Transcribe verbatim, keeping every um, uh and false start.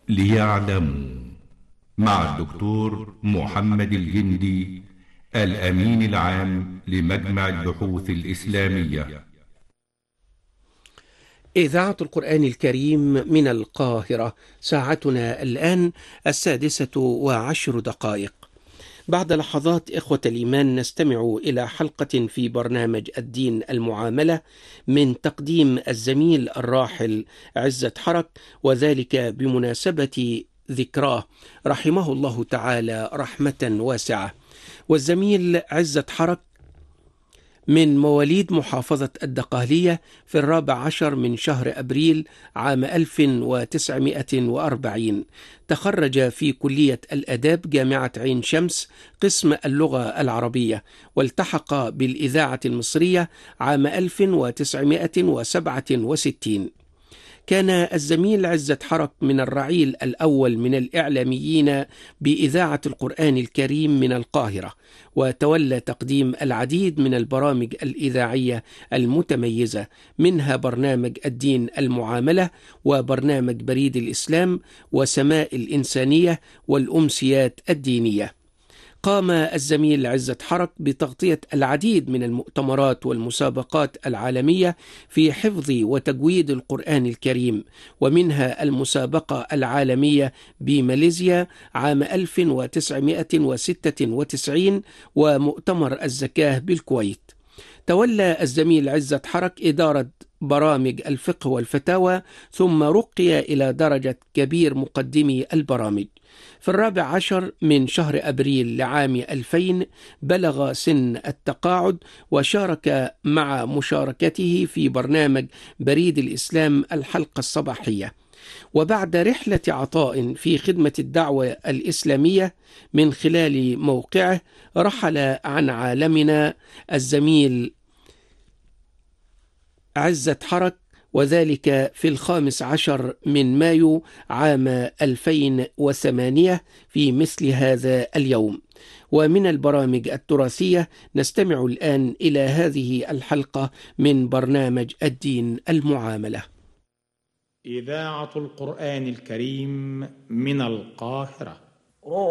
ليعلموا، مع الدكتور محمد الجندي، الأمين العام لمجمع البحوث الإسلامية. إذاعة القرآن الكريم من القاهرة، ساعتنا الآن السادسة وعشر دقائق. بعد لحظات إخوة الإيمان نستمع إلى حلقة في برنامج الدين المعاملة من تقديم الزميل الراحل عزت حرك، وذلك بمناسبة ذكراه رحمه الله تعالى رحمة واسعة. والزميل عزت حرك من مواليد محافظة الدقهلية في الرابع عشر من شهر أبريل عام ألف وتسعمائة وأربعين. تخرج في كلية الآداب جامعة عين شمس قسم اللغة العربية، والتحق بالإذاعة المصرية عام ألف وتسعمائة وسبعة وستين. كان الزميل عزت حرك من الرعيل الأول من الإعلاميين بإذاعة القرآن الكريم من القاهرة، وتولى تقديم العديد من البرامج الإذاعية المتميزة، منها برنامج الدين المعاملة، وبرنامج بريد الإسلام، وسماء الإنسانية، والأمسيات الدينية. قام الزميل عزت حرك بتغطية العديد من المؤتمرات والمسابقات العالمية في حفظ وتجويد القرآن الكريم، ومنها المسابقة العالمية بماليزيا عام ألف وتسعمائة وستة وتسعين، ومؤتمر الزكاة بالكويت. تولى الزميل عزت حرك إدارة برامج الفقه والفتاوى، ثم رقي إلى درجة كبير مقدمي البرامج. في الرابع عشر من شهر أبريل لعام ألفين بلغ سن التقاعد، وشارك مع مشاركته في برنامج بريد الإسلام الحلقة الصباحية. وبعد رحلة عطاء في خدمة الدعوة الإسلامية من خلال موقعه، رحل عن عالمنا الزميل عزت حرك، وذلك في الخامس عشر من مايو عام ألفين وثمانية في مثل هذا اليوم. ومن البرامج التراثية نستمع الآن إلى هذه الحلقة من برنامج الدين المعاملة. إذاعة القرآن الكريم من القاهرة.